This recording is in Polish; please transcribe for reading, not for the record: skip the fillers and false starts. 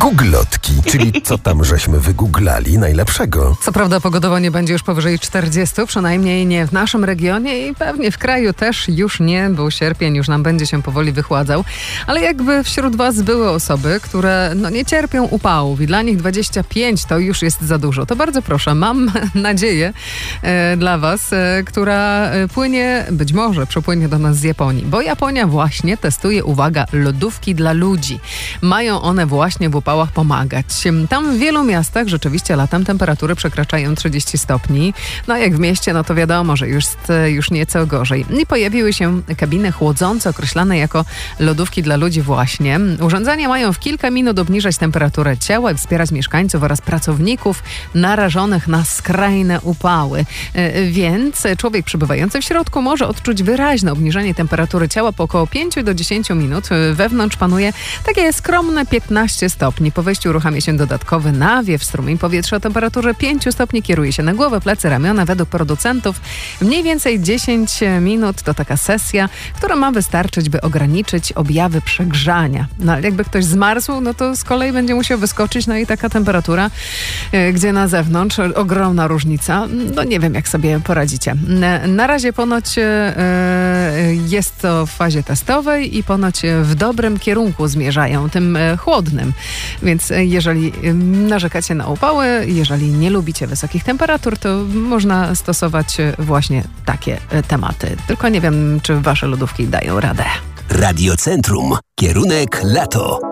Googlotki, czyli co tam żeśmy wygooglali najlepszego. Co prawda pogodowo nie będzie już powyżej 40, przynajmniej nie w naszym regionie i pewnie w kraju też już nie, bo sierpień już nam będzie się powoli wychładzał. Ale jakby wśród was były osoby, które nie cierpią upałów i dla nich 25 to już jest za dużo, to bardzo proszę, mam nadzieję dla was, która być może przepłynie do nas z Japonii, bo Japonia właśnie testuje, uwaga, lodówki dla ludzi. Mają one właśnie w upałach pomagać. Tam w wielu miastach rzeczywiście latem temperatury przekraczają 30 stopni. No jak w mieście, no to wiadomo, że już nieco gorzej. I pojawiły się kabiny chłodzące, określane jako lodówki dla ludzi właśnie. Urządzenia mają w kilka minut obniżać temperaturę ciała i wspierać mieszkańców oraz pracowników narażonych na skrajne upały. Więc człowiek przebywający w środku może odczuć wyraźne obniżenie temperatury ciała po około 5 do 10 minut. Wewnątrz panuje takie skromne 15 stopni. Po wejściu uruchamia się dodatkowy nawiew. Strumień powietrza o temperaturze 5 stopni kieruje się na głowę, plecy, ramiona. Według producentów mniej więcej 10 minut to taka sesja, która ma wystarczyć, by ograniczyć objawy przegrzania. No ale jakby ktoś zmarzł, no to z kolei będzie musiał wyskoczyć, no i taka temperatura, gdzie na zewnątrz ogromna różnica. No nie wiem, jak sobie poradzicie. Na razie ponoć jest to w fazie testowej i ponoć w dobrym kierunku zmierzają, tym chłodnym. Więc jeżeli narzekacie na upały, jeżeli nie lubicie wysokich temperatur, to można stosować właśnie takie tematy. Tylko nie wiem, czy wasze lodówki dają radę. Radiocentrum. Kierunek lato.